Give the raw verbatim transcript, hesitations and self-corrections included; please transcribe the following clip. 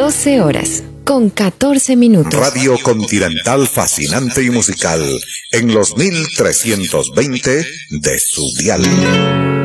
doce horas, con catorce minutos. Radio Continental fascinante y musical en los mil trescientos veinte de su dial.